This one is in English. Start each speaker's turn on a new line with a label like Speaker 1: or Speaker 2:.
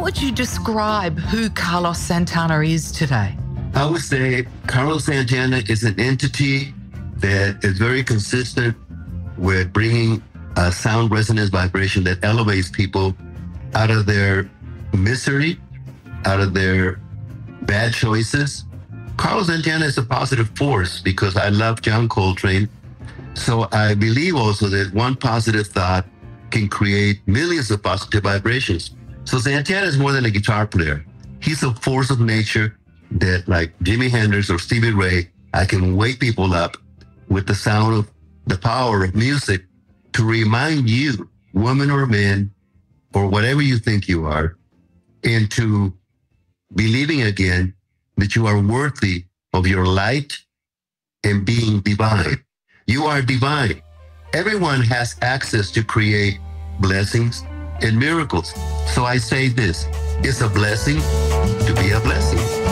Speaker 1: would you describe who Carlos Santana is today?
Speaker 2: I would say Carlos Santana is an entity that is very consistent with bringing a sound resonance vibration that elevates people out of their misery, out of their bad choices. Carlos Santana is a positive force because I love John Coltrane. So I believe also that one positive thought can create millions of positive vibrations. So Santana is more than a guitar player. He's a force of nature that, like Jimi Hendrix or Stevie Ray, I can wake people up with the sound of the power of music to remind you, woman or man, or whatever you think you are, into believing again that you are worthy of your light and being divine. You are divine. Everyone has access to create blessings and miracles. So I say this, it's a blessing to be a blessing.